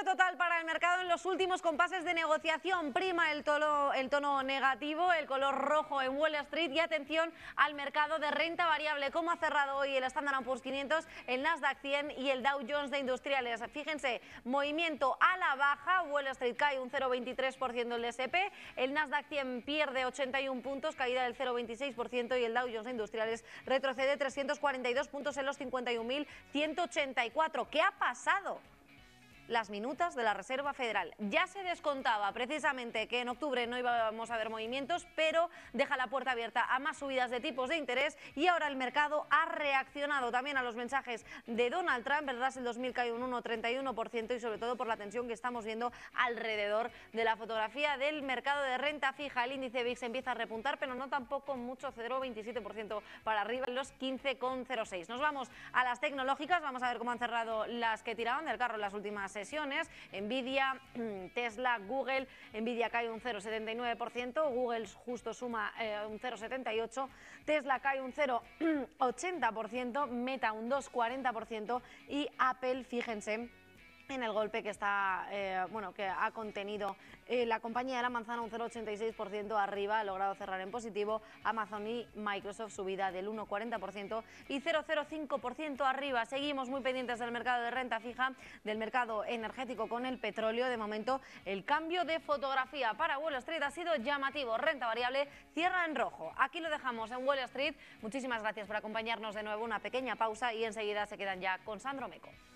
Cambio total para el mercado en los últimos compases de negociación. Prima el tono negativo, el color rojo en Wall Street y atención al mercado de renta variable. ¿Cómo ha cerrado hoy el Standard & Poor's 500, el Nasdaq 100 y el Dow Jones de Industriales? Fíjense, movimiento a la baja. Wall Street cae un 0,23% el S&P, el Nasdaq 100 pierde 81 puntos, caída del 0,26% y el Dow Jones de Industriales retrocede 342 puntos en los 51.184. ¿Qué ha pasado? Las minutas de la Reserva Federal. Ya se descontaba precisamente que en octubre no íbamos a ver movimientos, pero deja la puerta abierta a más subidas de tipos de interés y ahora el mercado ha reaccionado también a los mensajes de Donald Trump. El Russell 2000 cae un 1,31% y sobre todo por la tensión que estamos viendo alrededor de la fotografía del mercado de renta fija. El índice VIX empieza a repuntar, pero no tampoco mucho, 0,27% para arriba en los 15,06. Nos vamos a las tecnológicas, vamos a ver cómo han cerrado las que tiraban del carro en las últimas sesiones. Nvidia, Tesla, Google. Nvidia cae un 0,79%, Google justo suma un 0,78%, Tesla cae un 0,80%, Meta un 2,40% y Apple, fíjense en el golpe que está, que ha contenido la compañía de la manzana, un 0,86% arriba, ha logrado cerrar en positivo. Amazon y Microsoft subida del 1,40% y 0,05% arriba. Seguimos muy pendientes del mercado de renta fija, del mercado energético con el petróleo. De momento el cambio de fotografía para Wall Street ha sido llamativo. Renta variable cierra en rojo. Aquí lo dejamos en Wall Street. Muchísimas gracias por acompañarnos de nuevo. Una pequeña pausa y enseguida se quedan ya con Sandro Meco.